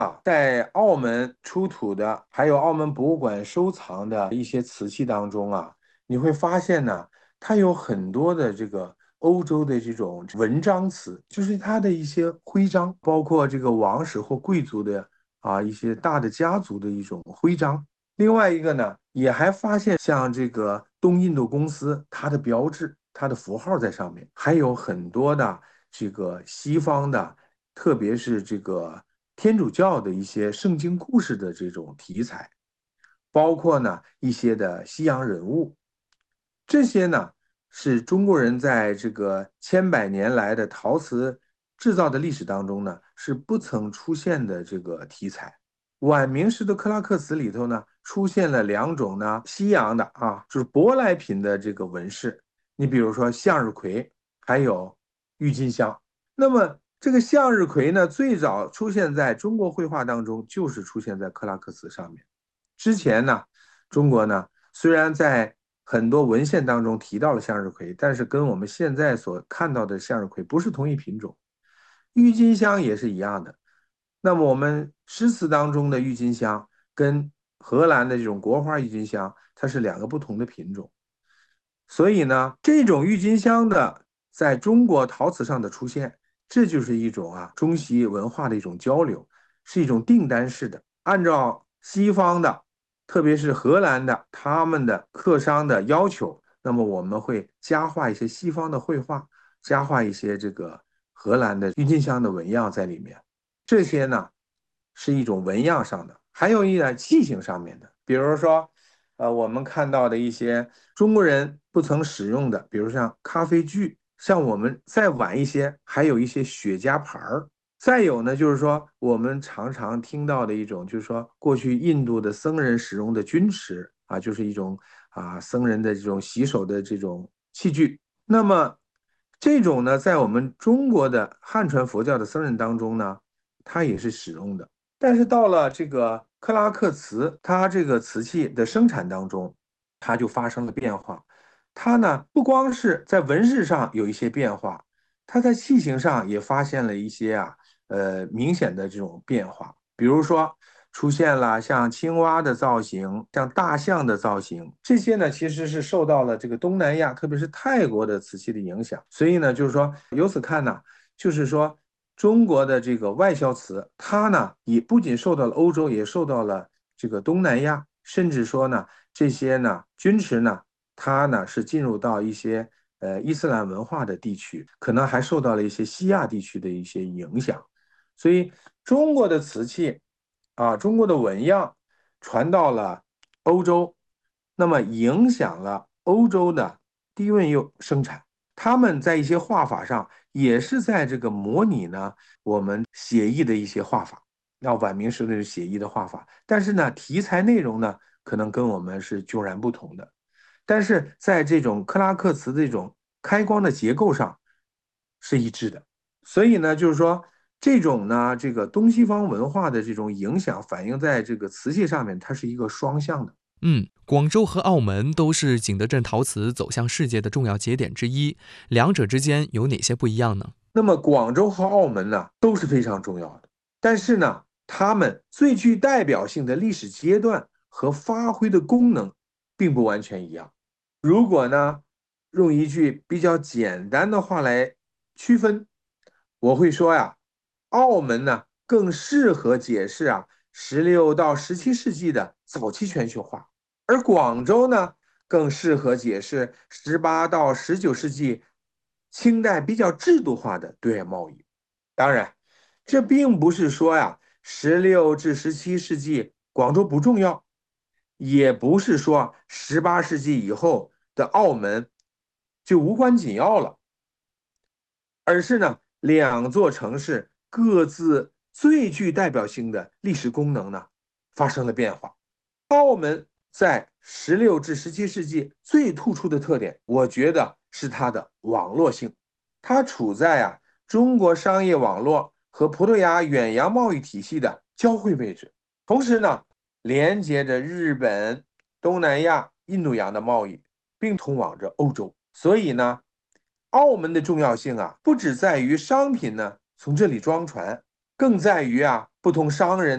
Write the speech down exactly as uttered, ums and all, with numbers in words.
啊，在澳门出土的，还有澳门博物馆收藏的一些瓷器当中啊，你会发现呢，它有很多的这个欧洲的这种文章瓷，就是它的一些徽章，包括这个王室或贵族的啊一些大的家族的一种徽章。另外一个呢，也还发现像这个东印度公司它的标志、它的符号在上面，还有很多的这个西方的，特别是这个天主教的一些圣经故事的这种题材，包括呢一些的西洋人物，这些呢是中国人在这个千百年来的陶瓷制造的历史当中呢是不曾出现的这个题材。晚明时的克拉克瓷里头呢，出现了两种呢西洋的啊，就是舶来品的这个纹饰。你比如说向日葵，还有郁金香。那么这个向日葵呢，最早出现在中国绘画当中，就是出现在克拉克瓷上面。之前呢，中国呢虽然在很多文献当中提到了向日葵，但是跟我们现在所看到的向日葵不是同一品种。郁金香也是一样的。那么我们诗词当中的郁金香跟荷兰的这种国花郁金香，它是两个不同的品种。所以呢，这种郁金香的在中国陶瓷上的出现，这就是一种啊中西文化的一种交流，是一种订单式的，按照西方的，特别是荷兰的他们的客商的要求，那么我们会加画一些西方的绘画，加画一些这个荷兰的郁金香的纹样在里面。这些呢是一种纹样上的，还有一点器型上面的，比如说，呃，我们看到的一些中国人不曾使用的，比如像咖啡具，像我们再晚一些，还有一些雪茄盘儿。再有呢，就是说我们常常听到的一种，就是说过去印度的僧人使用的钧池啊，就是一种啊僧人的这种洗手的这种器具。那么这种呢，在我们中国的汉传佛教的僧人当中呢，它也是使用的。但是到了这个克拉克瓷，它这个瓷器的生产当中，它就发生了变化。它呢，不光是在纹饰上有一些变化，它在器型上也发现了一些啊，呃，明显的这种变化。比如说，出现了像青蛙的造型，像大象的造型，这些呢其实是受到了这个东南亚，特别是泰国的瓷器的影响。所以呢，就是说由此看呢，就是说中国的这个外销瓷，它呢也不仅受到了欧洲，也受到了这个东南亚，甚至说呢这些呢钧瓷呢，它呢是进入到一些呃伊斯兰文化的地区，可能还受到了一些西亚地区的一些影响。所以中国的瓷器啊，中国的纹样传到了欧洲，那么影响了欧洲的低温釉生产。他们在一些画法上也是在这个模拟呢我们写意的一些画法，那晚明时的写意的画法，但是呢题材内容呢可能跟我们是迥然不同的。但是在这种克拉克瓷的这种开光的结构上是一致的。所以呢，就是说这种呢，这个东西方文化的这种影响反映在这个瓷器上面，它是一个双向的。 嗯，广州和澳门都是景德镇陶瓷走向世界的重要节点之一，两者之间有哪些不一样呢？ 那么广州和澳门呢都是非常重要的，但是呢，他们最具代表性的历史阶段和发挥的功能并不完全一样。如果呢，用一句比较简单的话来区分，我会说呀，澳门呢更适合解释啊十六到十七世纪的早期全球化，而广州呢更适合解释十八到十九世纪清代比较制度化的对外贸易。当然，这并不是说呀，十六至十七世纪广州不重要，也不是说十八世纪以后的澳门就无关紧要了，而是呢，两座城市各自最具代表性的历史功能呢发生了变化。澳门在十六至十七世纪最突出的特点，我觉得是它的网络性。它处在啊中国商业网络和葡萄牙远洋贸易体系的交汇位置，同时呢，连接着日本、东南亚、印度洋的贸易，并通往着欧洲。所以呢，澳门的重要性啊，不只在于商品呢从这里装船，更在于啊不同商人